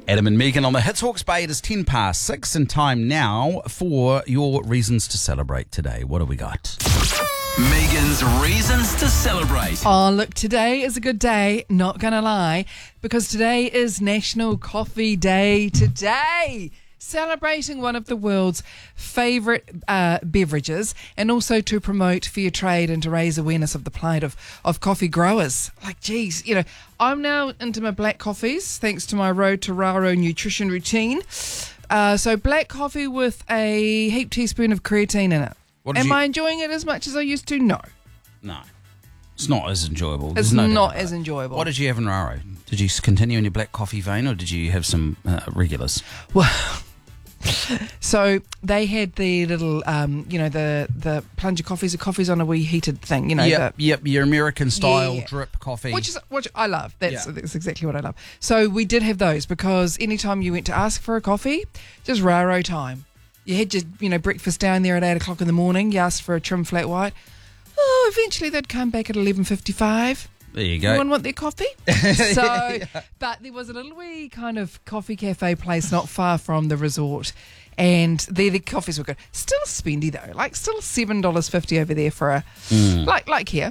Adam and Megan on the Hits Hawke's Bay. It is 10 past 6 and time now for your reasons to celebrate today. What do we got? Megan's reasons to celebrate. Oh, look, today is a good day, not gonna lie, because today is National Coffee Day today. Celebrating one of the world's favourite beverages, and also to promote fair trade and to raise awareness of the plight of coffee growers. Like, geez, I'm now into my black coffees thanks to my Road to Raro nutrition routine. So black coffee with a heaped teaspoon of creatine in it. Am I enjoying it as much as I used to? No. No. It's not as enjoyable. It's not as enjoyable. What did you have in Raro? Did you continue in your black coffee vein, or did you have some regulars? Well, so they had the little, the plunger coffees, the coffees on a wee heated thing, Yep, your American style drip coffee. Which I love. That's exactly what I love. So we did have those because anytime you went to ask for a coffee, just Raro time. You had your, breakfast down there at 8 o'clock in the morning. You asked for a trim flat white. Oh, eventually they'd come back at 11:55. There you go. Everyone want their coffee? So, but there was a little wee kind of coffee cafe place not far from the resort, and the coffees were good. Still spendy though, like still $7.50 over there for a like here.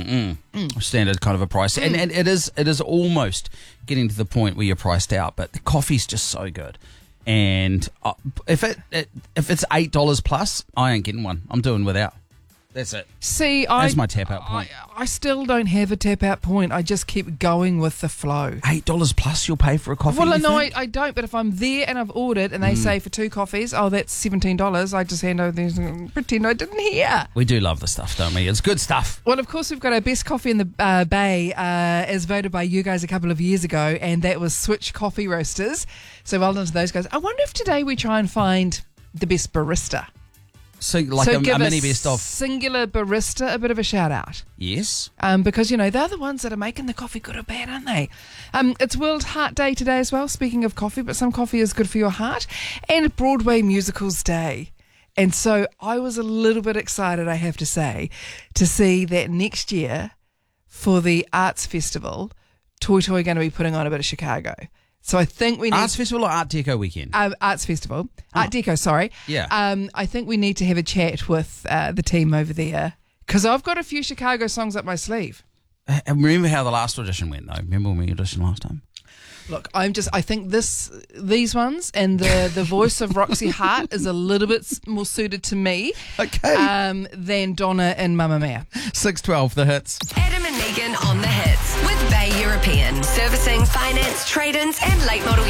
Standard kind of a price, and it is almost getting to the point where you're priced out. But the coffee's just so good, and if it's $8 plus, I ain't getting one. I'm doing without. That's it. See, that's my tap out point. I still don't have a tap out point. I just keep going with the flow. $8 plus you'll pay for a coffee? Well, no, I don't. But if I'm there and I've ordered and they say for 2 coffees, that's $17, I just hand over these and pretend I didn't hear. We do love the stuff, don't we? It's good stuff. Well, of course, we've got our best coffee in the Bay as voted by you guys a couple of years ago, and that was Switch Coffee Roasters. So well done to those guys. I wonder if today we try and find the best barista. So give a mini best of singular barista a bit of a shout out. Yes. Because they're the ones that are making the coffee good or bad, aren't they? It's World Heart Day today as well, speaking of coffee, but some coffee is good for your heart. And Broadway Musicals Day. And so I was a little bit excited, I have to say, to see that next year for the Arts Festival, Toy Toy are going to be putting on a bit of Chicago. So I think we need... Arts Festival or Art Deco Weekend? Arts Festival. Art Deco, sorry. Yeah. I think we need to have a chat with the team over there, because I've got a few Chicago songs up my sleeve. Remember how the last audition went, though? Remember when we auditioned last time? Look, I think these ones and the voice of Roxy Hart is a little bit more suited to me than Donna and Mamma Mia. 6:12, the hits. Adam and Megan on the hits with Bay European. Servicing, finance, trade-ins and late model